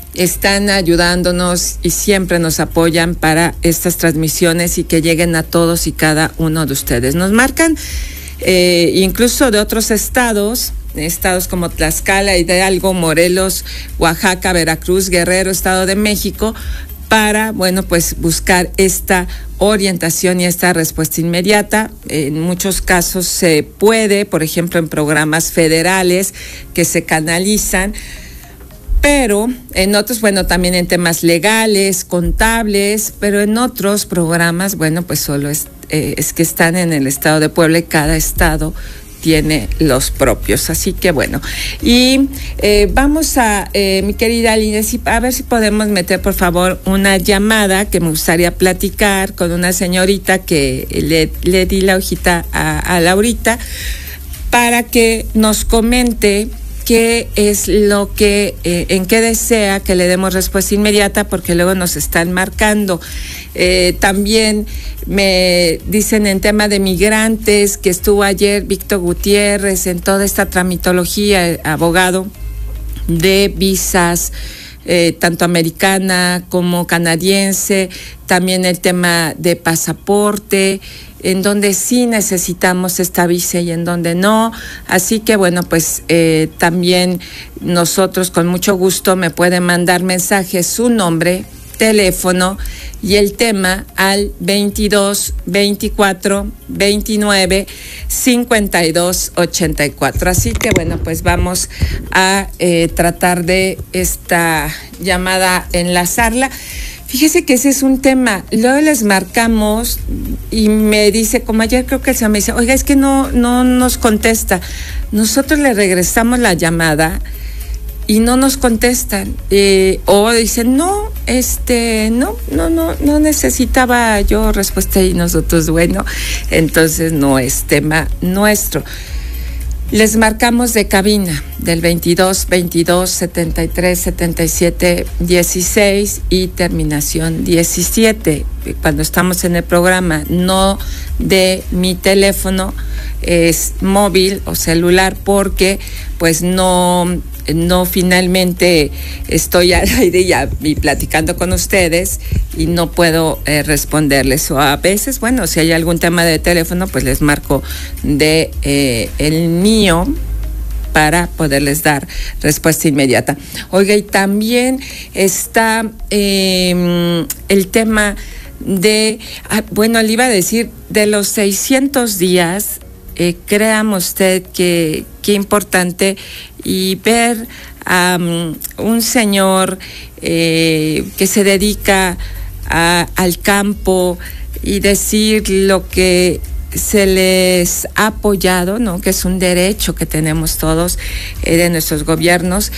están ayudándonos y siempre nos apoyan para estas transmisiones y que lleguen a todos y cada uno de ustedes. Nos marcan incluso de otros estados como Tlaxcala, Hidalgo, Morelos, Oaxaca, Veracruz, Guerrero, Estado de México, para, bueno, pues buscar esta orientación y esta respuesta inmediata. En muchos casos se puede, por ejemplo, en programas federales que se canalizan, pero en otros, bueno, también en temas legales, contables, pero en otros programas, bueno, pues solo es que están en el estado de Puebla y cada estado tiene los propios. Así que bueno, y vamos a, mi querida Lina, a ver si podemos meter por favor una llamada que me gustaría platicar con una señorita que le di la hojita a Laurita para que nos comente qué es lo que, en qué desea que le demos respuesta inmediata, porque luego nos están marcando. También me dicen en tema de migrantes que estuvo ayer Víctor Gutiérrez en toda esta tramitología, abogado de visas, tanto americana como canadiense, también el tema de pasaporte, en donde sí necesitamos esta visa y en donde no. Así que bueno, pues también nosotros con mucho gusto me pueden mandar mensajes, su nombre, teléfono y el tema al 22 24 29 52 84. Así que bueno, pues vamos a tratar de esta llamada enlazarla. Fíjese que ese es un tema. Luego les marcamos y me dice, como ayer creo que el señor me dice, oiga, es que no nos contesta. Nosotros le regresamos la llamada y no nos contestan. O dicen, no necesitaba yo respuesta, y nosotros, bueno, entonces no es tema nuestro. Les marcamos de cabina del 22 22 73 77 16 y terminación 17. Cuando estamos en el programa, no de mi teléfono, es móvil o celular, porque pues no finalmente estoy al aire y platicando con ustedes y no puedo responderles. O a veces, bueno, si hay algún tema de teléfono, pues les marco de el mío para poderles dar respuesta inmediata. Oiga, y también está el tema de, bueno, le iba a decir, de los 600 días, créame usted que qué importante, y ver a un señor que se dedica al campo y decir lo que se les ha apoyado, ¿no? Que es un derecho que tenemos todos de nuestros gobiernos,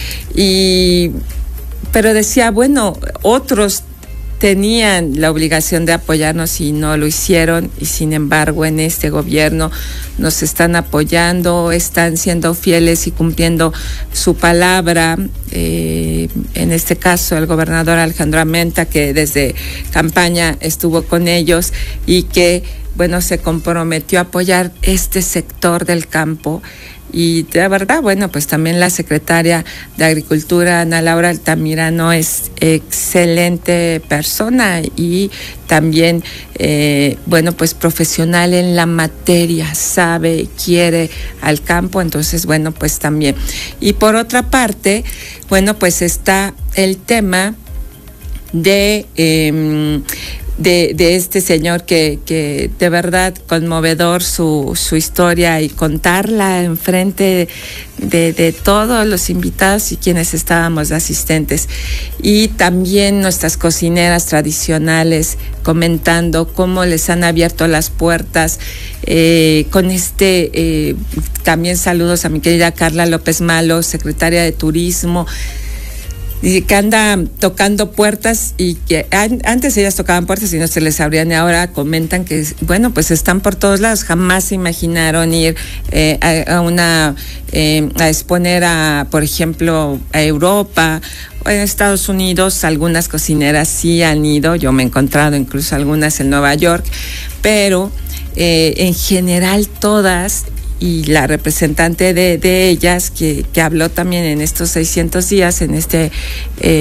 pero decía, bueno, otros tenían la obligación de apoyarnos y no lo hicieron, y sin embargo en este gobierno nos están apoyando, están siendo fieles y cumpliendo su palabra. En este caso el gobernador Alejandro Armenta, que desde campaña estuvo con ellos y que, bueno, se comprometió a apoyar este sector del campo. Y de verdad, bueno, pues también la secretaria de Agricultura, Ana Laura Altamirano, es excelente persona y también, bueno, pues profesional en la materia, sabe, quiere al campo, entonces, bueno, pues también. Y por otra parte, bueno, pues está el tema de este señor que de verdad conmovedor su historia, y contarla enfrente de todos los invitados y quienes estábamos de asistentes, y también nuestras cocineras tradicionales comentando cómo les han abierto las puertas con también saludos a mi querida Carla López Malo, secretaria de Turismo, y que anda tocando puertas, y que antes ellas tocaban puertas y no se les abrían, y ahora comentan que, bueno, pues están por todos lados. Jamás se imaginaron ir a exponer por ejemplo, a Europa o en Estados Unidos. Algunas cocineras sí han ido, yo me he encontrado incluso algunas en Nueva York, pero en general todas. Y la representante de ellas que habló también en estos 600 días, en este